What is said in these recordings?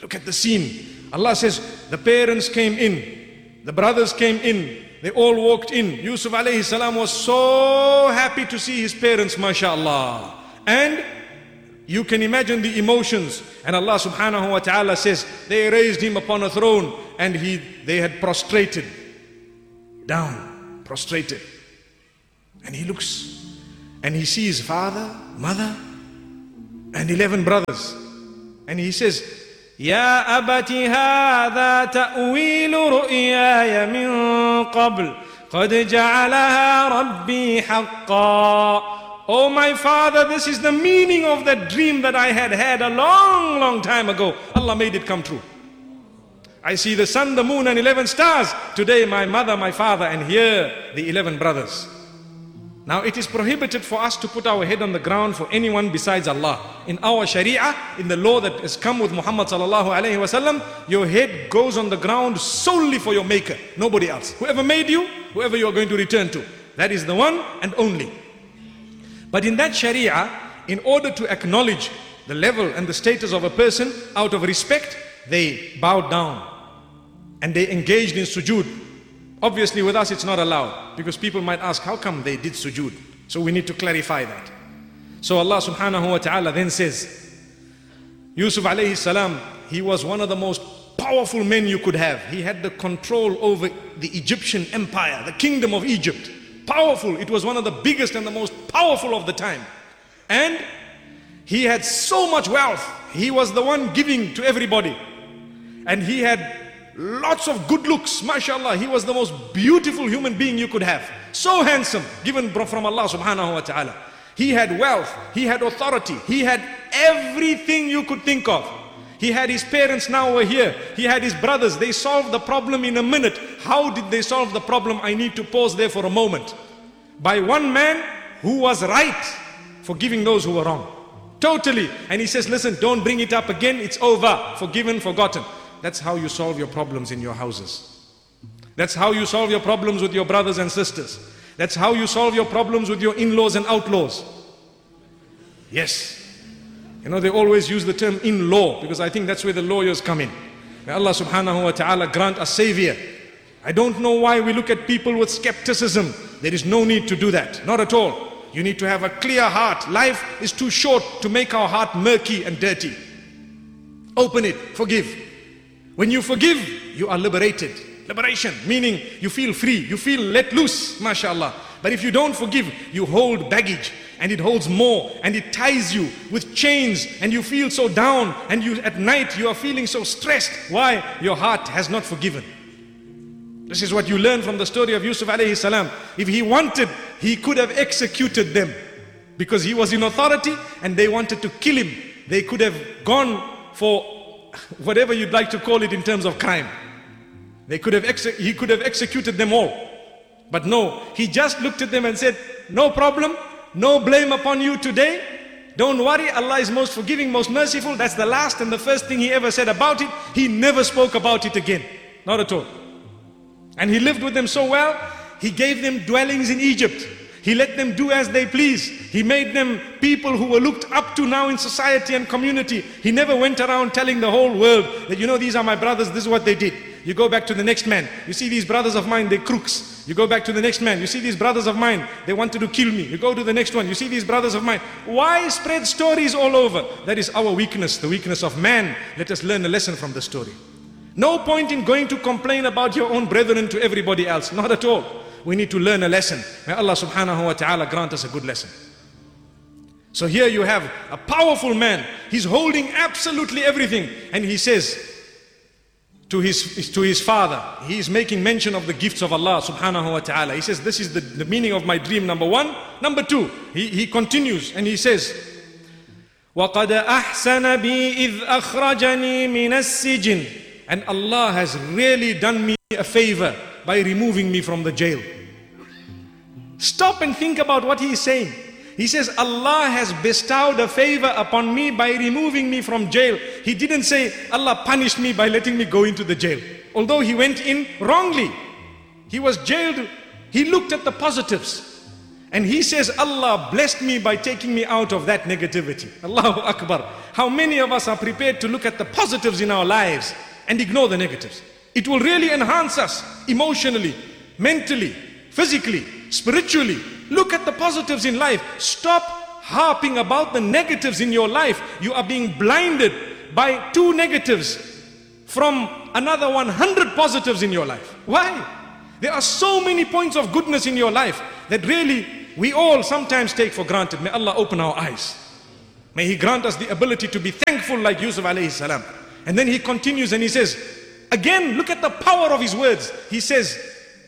Look at the scene. Allah says, the parents came in, the brothers came in, they all walked in. Yusuf alayhi salam was so happy to see his parents, mashallah. And you can imagine the emotions. And Allah subhanahu wa ta'ala says, they raised him upon a throne and they had prostrated down, prostrated. And he looks and he sees father, mother, and 11 brothers. And he says, Ya abati hadha ta'wilu ru'yaya min qabl qad ja'alaha rabbi haqqa. Oh my father, this is the meaning of that dream that I had a long time ago. Allah made it come true. I see the sun, the moon and 11 stars. Today my mother, my father, and here the 11 brothers. Now it is prohibited for us to put our head on the ground for anyone besides Allah. In our Sharia, in the law that has come with Muhammad sallallahu alayhi wasallam, your head goes on the ground solely for your maker, nobody else. Whoever made you, whoever you are going to return to, that is the one and only. But in that Sharia, in order to acknowledge the level and the status of a person, out of respect, they bowed down and they engaged in sujood. Obviously with us it's not allowed, because people might ask, how come they did sujood? So we need to clarify that. So Allah subhanahu wa ta'ala then says, Yusuf alayhi salam, he was one of the most powerful men you could have. He had the control over the Egyptian empire, the kingdom of Egypt. Powerful. It was one of the biggest and the most powerful of the time. And he had so much wealth. He was the one giving to everybody. And he had lots of good looks, mashallah. He was the most beautiful human being you could have. So handsome, given from Allah subhanahu wa ta'ala. He had wealth, he had authority, he had everything you could think of. He had his parents now were here. He had his brothers. They solved the problem in a minute. How did they solve the problem? I need to pause there for a moment. By one man who was right, forgiving those who were wrong. Totally. And he says, listen, don't bring it up again. It's over. Forgiven, forgotten. That's how you solve your problems in your houses. That's how you solve your problems with your brothers and sisters. That's how you solve your problems with your in-laws and outlaws. Yes. You know, they always use the term in-law, because I think that's where the lawyers come in. May Allah subhanahu wa ta'ala grant a savior. I don't know why we look at people with skepticism. There is no need to do that. Not at all. You need to have a clear heart. Life is too short to make our heart murky and dirty. Open it. Forgive. When you forgive, you are liberated. Liberation, meaning you feel free, you feel let loose, mashallah. But if you don't forgive, you hold baggage, and it holds more, and it ties you with chains, and you feel so down, and at night you are feeling so stressed. Why? Your heart has not forgiven. This is what you learn from the story of Yusuf alayhi salam. If he wanted, he could have executed them, because he was in authority and they wanted to kill him. They could have gone for whatever you'd like to call it in terms of crime. He could have executed them all. But no, he just looked at them and said, no problem, no blame upon you today. Don't worry, Allah is most forgiving, most merciful. That's the last and the first thing he ever said about it. He never spoke about it again. Not at all. And he lived with them so well, he gave them dwellings in Egypt. He let them do as they please. He made them people who were looked up to now in society and community. He never went around telling the whole world that, you know, these are my brothers, this is what they did. You go back to the next man, you see these brothers of mine, they're crooks. You go back to the next man, you see these brothers of mine, they wanted to kill me. You go to the next one, you see these brothers of mine. Why spread stories all over? That is our weakness, the weakness of man. Let us learn a lesson from the story. No point in going to complain about your own brethren to everybody else, not at all. We need to learn a lesson. May Allah subhanahu wa ta'ala grant us a good lesson. So here you have a powerful man. He's holding absolutely everything. And he says to his father, he is making mention of the gifts of Allah subhanahu wa ta'ala. He says, this is the meaning of my dream, number one. Number two, he continues and he says, وَقَدْ أَحْسَنَ بِي إِذْ أَخْرَجَنِي مِنَ السِّجِنِ. And Allah has really done me a favor by removing me from the jail. Stop and think about what he is saying. He says, Allah has bestowed a favor upon me by removing me from jail. He didn't say, Allah punished me by letting me go into the jail. Although he went in wrongly. He was jailed. He looked at the positives. And he says, Allah blessed me by taking me out of that negativity. Allahu Akbar. How many of us are prepared to look at the positives in our lives and ignore the negatives? It will really enhance us emotionally, mentally, physically, spiritually. Look at the positives in life. Stop harping about the negatives in your life. You are being blinded by 2 negatives from another 100 positives in your life. Why? There are so many points of goodness in your life that really we all sometimes take for granted. May Allah open our eyes. May He grant us the ability to be thankful like Yusuf alayhi salam. And then he continues and he says, again, look at the power of his words. He says,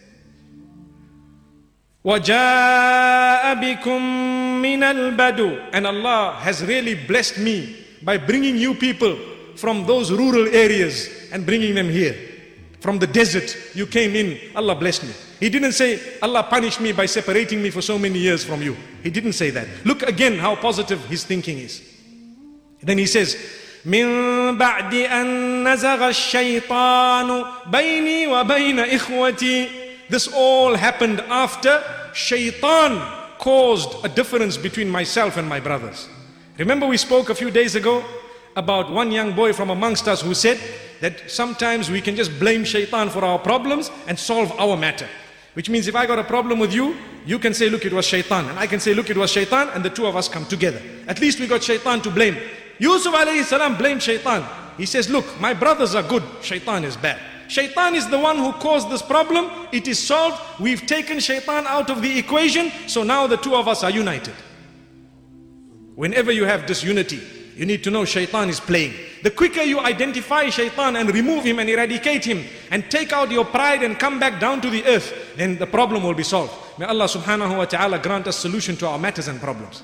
وَجَاءَ بِكُم مِّنَ الْبَدُوِ. And Allah has really blessed me by bringing you people from those rural areas and bringing them here. From the desert, you came in, Allah blessed me. He didn't say, Allah punished me by separating me for so many years from you. He didn't say that. Look again how positive his thinking is. Then he says, مِن بَعْدِ أَن نَزَغَ الشَّيْطَانُ بَيْنِي وَبَيْنَ إِخْوَتِي. This all happened after Shaitan caused a difference between myself and my brothers. Remember we spoke a few days ago about one young boy from amongst us who said that sometimes we can just blame Shaitan for our problems and solve our matter. Which means if I got a problem with you, you can say, look, it was Shaitan. And I can say, look, it was Shaitan, and the two of us come together. At least we got Shaitan to blame. Yusuf alayhi salam blamed Shaitan. He says, look, my brothers are good, Shaitan is bad. Shaitan is the one who caused this problem. It is solved. We've taken Shaitan out of the equation. So now the two of us are united. Whenever you have disunity, you need to know Shaitan is playing. The quicker you identify Shaitan and remove him and eradicate him and take out your pride and come back down to the earth, then the problem will be solved. May Allah subhanahu wa ta'ala grant us solution to our matters and problems.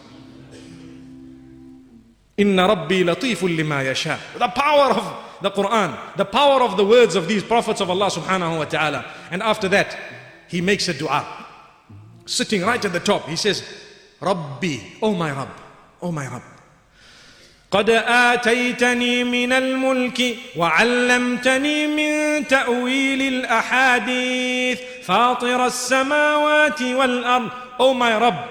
Inna Rabbi latiful lima yasha. The power of the Quran, the power of the words of these prophets of Allah subhanahu wa ta'ala. And after that, he makes a dua. Sitting right at the top, he says, Rabbi, oh my Rabb, oh my Rabb. قد آتيتني من الملك وعلمتني من تأويل الأحاديث فاطر السماوات والأرض. Oh my Rabb,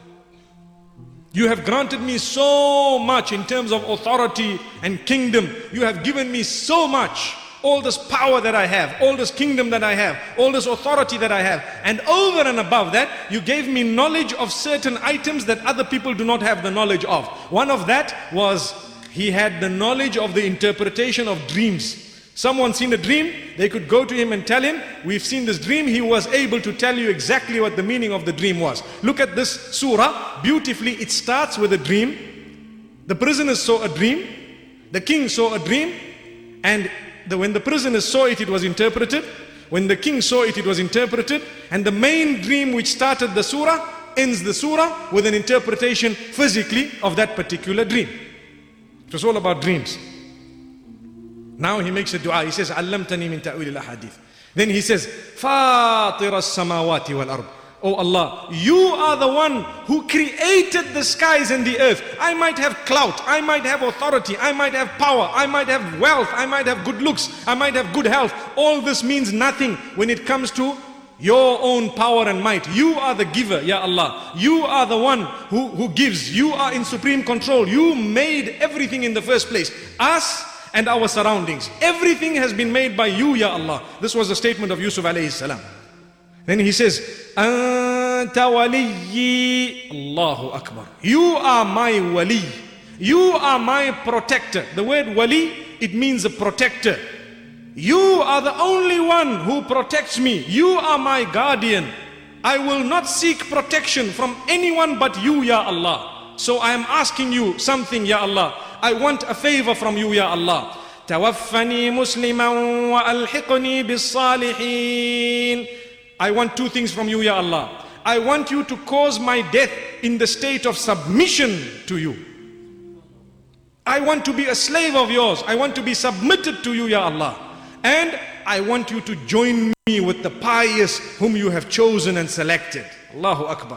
you have granted me so much in terms of authority and kingdom. You have given me so much. All this power that I have, all this kingdom that I have, all this authority that I have. And over and above that, you gave me knowledge of certain items that other people do not have the knowledge of. One of that was he had the knowledge of the interpretation of dreams. Someone seen a dream, they could go to him and tell him, we've seen this dream. He was able to tell you exactly what the meaning of the dream was. Look at this surah, beautifully it starts with a dream. The prisoners saw a dream, the king saw a dream, and when the prisoners saw it, it was interpreted. When the king saw it, it was interpreted. And the main dream which started the surah, ends the surah with an interpretation physically of that particular dream. It was all about dreams. Now he makes a dua. He says, Allamtani min ta'wil al-ahadith. Then he says, Fatir as-samawati wal-ard. Oh Allah, you are the one who created the skies and the earth. I might have clout, I might have authority, I might have power, I might have wealth, I might have good looks, I might have good health. All this means nothing when it comes to your own power and might. You are the giver, Ya Allah. You are the one who gives. You are in supreme control. You made everything in the first place. Us and our surroundings. Everything has been made by you, Ya Allah. This was the statement of Yusuf alayhi salam. Then he says, Anta waliyyi. Allahu Akbar. You are my wali. You are my protector. The word wali, it means a protector. You are the only one who protects me. You are my guardian. I will not seek protection from anyone but you, Ya Allah. So I am asking you something, Ya Allah. I want a favor from you, Ya Allah. Tawaffani musliman wa alhiqni bis salihin. I want two things from you, Ya Allah. I want you to cause my death in the state of submission to you. I want to be a slave of yours. I want to be submitted to you, Ya Allah. And I want you to join me with the pious whom you have chosen and selected. Allahu Akbar.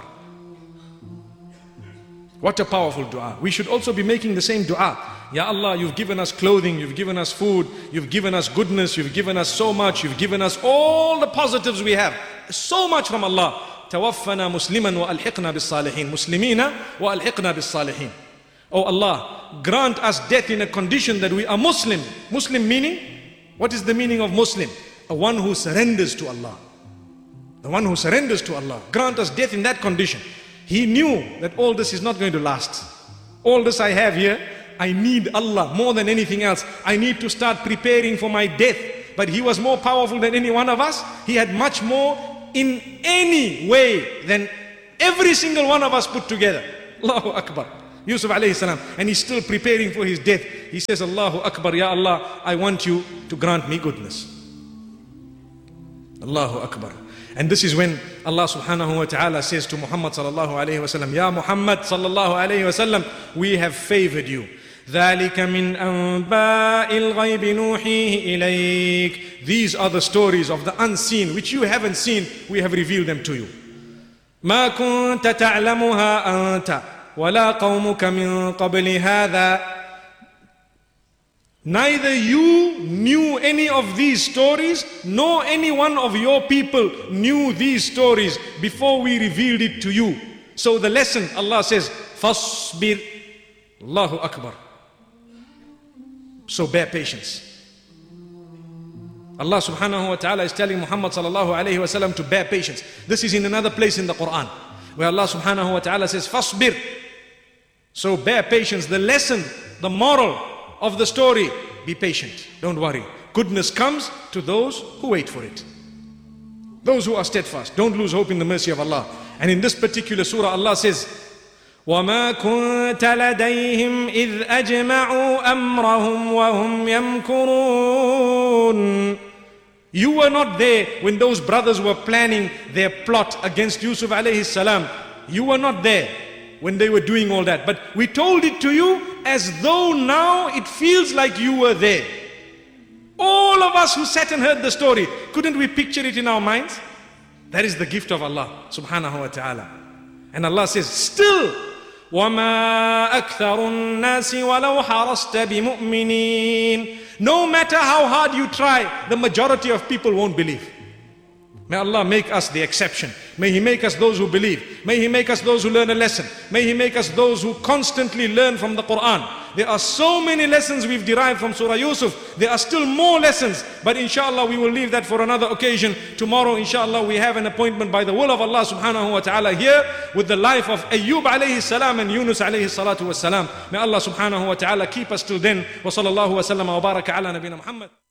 What a powerful dua. We should also be making the same dua. Ya Allah, you've given us clothing, you've given us food, you've given us goodness, you've given us so much, you've given us all the positives we have. So much from Allah. توفنا مسلما وألحقنا بالصالحين مسلمين وألحقنا بالصالحين. Oh Allah, grant us death in a condition that we are Muslim. Muslim meaning? What is the meaning of Muslim? A one who surrenders to Allah. The one who surrenders to Allah. Grant us death in that condition. He knew that all this is not going to last. All this I have here, I need Allah more than anything else. I need to start preparing for my death. But he was more powerful than any one of us. He had much more in any way than every single one of us put together. Allahu Akbar. Yusuf alayhi salam. And he's still preparing for his death. He says, Allahu Akbar, Ya Allah, I want you to grant me goodness. Allahu Akbar. And this is when Allah subhanahu wa ta'ala says to Muhammad sallallahu alayhi wa sallam, Ya Muhammad sallallahu alayhi wa sallam, we have favored you. ذَلِكَ مِنْ أَنْبَاءِ الْغَيْبِ نُوحِيهِ إِلَيْكَ. These are the stories of the unseen, which you haven't seen, we have revealed them to you. مَا كُنْتَ تَعْلَمُهَا أَنْتَ وَلَا قَوْمُكَ مِنْ قَبْلِ هَذَا. Neither you knew any of these stories, nor any one of your people knew these stories before we revealed it to you. So the lesson, Allah says, فَاصْبِرْ. Allahu Akbar. So bear patience. Allah subhanahu wa ta'ala is telling Muhammad sallallahu alayhi wa sallam to bear patience. This is in another place in the Quran, where Allah subhanahu wa ta'ala says, فَاصْبِرْ. So bear patience. The lesson, the moral of the story, be patient, don't worry. Goodness comes to those who wait for it, those who are steadfast. Don't lose hope in the mercy of Allah. And in this particular surah, Allah says, وَمَا كُنْتَ لَدَيْهِمْ إِذْ أَجْمَعُوا أَمْرَهُمْ وَهُمْ يَمْكُرُونَ. You were not there when those brothers were planning their plot against Yusuf alayhi salam. You were not there when they were doing all that. But we told it to you as though now it feels like you were there. All of us who sat and heard the story, couldn't we picture it in our minds? That is the gift of Allah subhanahu wa ta'ala. And Allah says, still, وَمَا أَكْثَرُ النَّاسِ وَلَوْ حَرَصْتَ بِمُؤْمِنِينَ. No matter how hard you try, the majority of people won't believe. May Allah make us the exception. May He make us those who believe. May He make us those who learn a lesson. May He make us those who constantly learn from the Quran. There are so many lessons we've derived from Surah Yusuf. There are still more lessons. But inshallah we will leave that for another occasion. Tomorrow inshallah we have an appointment by the will of Allah subhanahu wa ta'ala here with the life of Ayyub alayhi salam and Yunus alayhi salatu was salam. May Allah subhanahu wa ta'ala keep us till then. Wa sallallahu wa sallam wa baraka ala nabina Muhammad.